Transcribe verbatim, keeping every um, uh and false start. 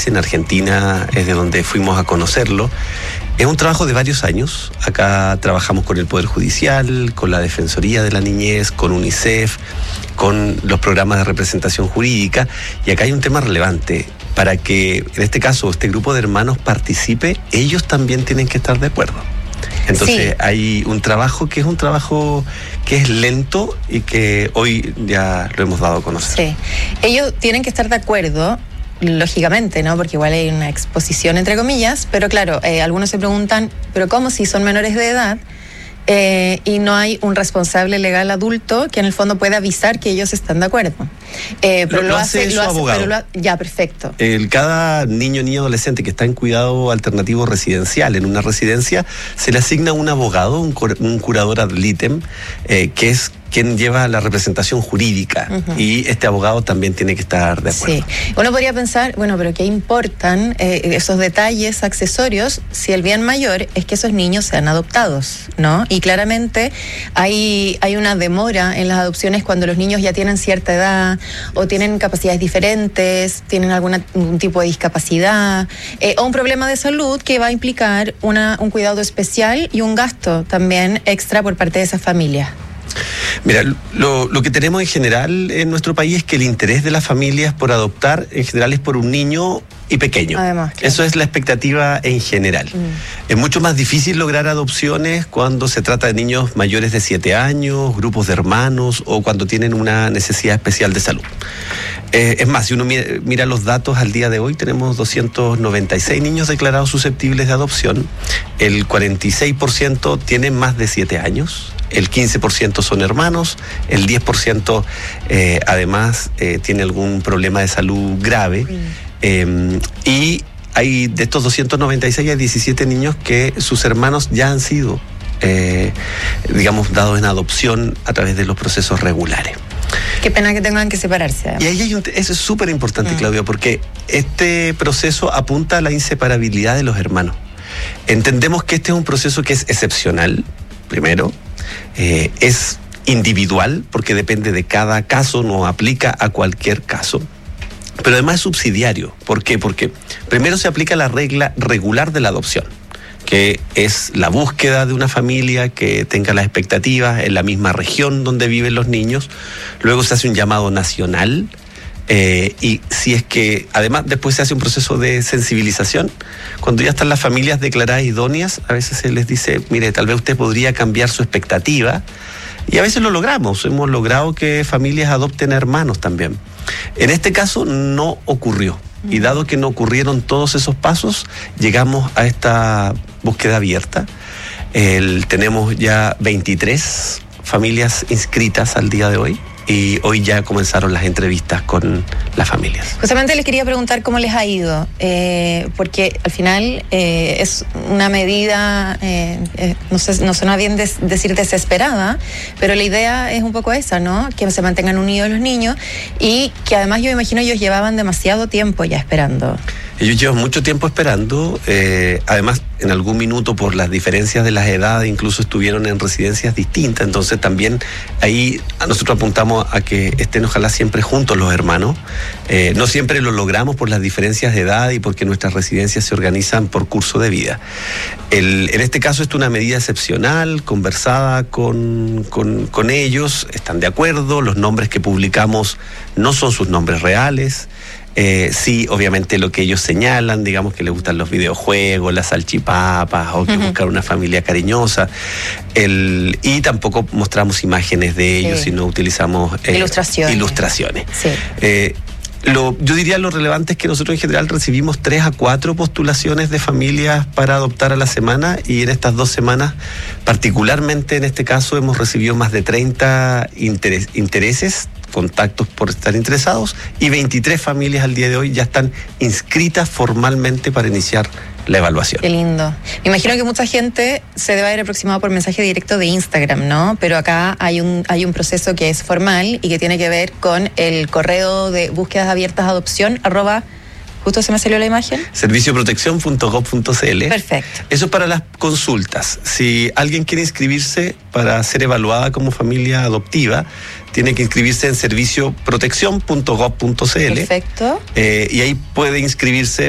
en Argentina es de donde fuimos a conocerlo. Es un trabajo de varios años. Acá trabajamos con el Poder Judicial, con la Defensoría de la Niñez, con UNICEF, con los programas de representación jurídica. Y acá hay un tema relevante. Para que, en este caso, este grupo de hermanos participe, ellos también tienen que estar de acuerdo. Entonces sí. Hay un trabajo que es un trabajo que es lento y que hoy ya lo hemos dado a conocer. Sí, ellos tienen que estar de acuerdo, lógicamente, ¿no? Porque igual hay una exposición entre comillas, pero claro, eh, algunos se preguntan, ¿pero cómo si son menores de edad? Eh, y no hay un responsable legal adulto que en el fondo pueda avisar que ellos están de acuerdo. Eh, pero lo, lo, lo hace, hace su lo hace, abogado. Pero lo, ya, perfecto. El, cada niño, niña, adolescente que está en cuidado alternativo residencial, en una residencia, se le asigna un abogado, un, un curador ad litem, eh, que es quien lleva la representación jurídica, uh-huh. y este abogado también tiene que estar de acuerdo. Sí. Uno podría pensar, bueno, pero ¿qué importan eh, esos detalles accesorios si el bien mayor es que esos niños sean adoptados, ¿no? Y claramente hay, hay una demora en las adopciones cuando los niños ya tienen cierta edad o tienen capacidades diferentes, tienen alguna, algún tipo de discapacidad eh, o un problema de salud que va a implicar una, un cuidado especial y un gasto también extra por parte de esas familias. Mira, lo, lo que tenemos en general en nuestro país es que el interés de las familias por adoptar en general es por un niño y pequeño. Además, claro. Eso es la expectativa en general. Mm. Es mucho más difícil lograr adopciones cuando se trata de niños mayores de siete años, grupos de hermanos o cuando tienen una necesidad especial de salud. Eh, es más, si uno mira, mira los datos al día de hoy, tenemos doscientos noventa y seis niños declarados susceptibles de adopción. El cuarenta y seis por ciento tienen más de siete años. El quince por ciento son hermanos, el diez por ciento eh, además eh, tiene algún problema de salud grave. Mm. Eh, y hay de estos doscientos noventa y seis hay diecisiete niños que sus hermanos ya han sido, eh, digamos, dados en adopción a través de los procesos regulares. Qué pena que tengan que separarse. Además. Y ahí hay un, eso es súper importante, mm. Claudia, porque este proceso apunta a la inseparabilidad de los hermanos. Entendemos que este es un proceso que es excepcional, primero. Eh, es individual porque depende de cada caso, no aplica a cualquier caso, pero además es subsidiario. ¿Por qué? Porque primero se aplica la regla regular de la adopción, que es la búsqueda de una familia que tenga las expectativas en la misma región donde viven los niños. Luego se hace un llamado nacional. Eh, y si es que además después se hace un proceso de sensibilización, cuando ya están las familias declaradas idóneas, a veces se les dice, mire, tal vez usted podría cambiar su expectativa, y a veces lo logramos, hemos logrado que familias adopten hermanos también. En este caso no ocurrió, y dado que no ocurrieron todos esos pasos, llegamos a esta búsqueda abierta. El, tenemos ya veintitrés familias inscritas al día de hoy. Y hoy ya comenzaron las entrevistas con las familias. Justamente les quería preguntar cómo les ha ido, eh, porque al final eh, es una medida, eh, eh, no sé, no suena bien des, decir desesperada, pero la idea es un poco esa, ¿no? Que se mantengan unidos los niños y que además yo me imagino ellos llevaban demasiado tiempo ya esperando. Ellos llevan mucho tiempo esperando, eh, además en algún minuto por las diferencias de las edades incluso estuvieron en residencias distintas, entonces también ahí nosotros apuntamos a que estén ojalá siempre juntos los hermanos. Eh, no siempre lo logramos por las diferencias de edad y porque nuestras residencias se organizan por curso de vida. El, en este caso esto es una medida excepcional, conversada con, con, con ellos, están de acuerdo, los nombres que publicamos no son sus nombres reales. Eh, sí, obviamente lo que ellos señalan, digamos que les gustan los videojuegos, las salchipapas o que uh-huh. buscan una familia cariñosa, el, y tampoco mostramos imágenes de ellos, sí. sino utilizamos eh, ilustraciones. ilustraciones. Sí. Eh, Lo, yo diría lo relevante es que nosotros en general recibimos tres a cuatro postulaciones de familias para adoptar a la semana, y en estas dos semanas, particularmente en este caso, hemos recibido más de treinta interes, intereses, contactos por estar interesados, y veintitrés familias al día de hoy ya están inscritas formalmente para iniciar la evaluación. Qué lindo. Me imagino que mucha gente se debe haber aproximado por mensaje directo de Instagram, ¿no? Pero acá hay un, hay un proceso que es formal y que tiene que ver con el correo de búsquedas abiertas adopción, arroba, justo se me salió la imagen. servicio protección punto gob punto cl. Perfecto. Eso para las consultas. Si alguien quiere inscribirse para ser evaluada como familia adoptiva, tiene que inscribirse en servicio protección punto gob punto cl. Perfecto. Eh, y ahí puede inscribirse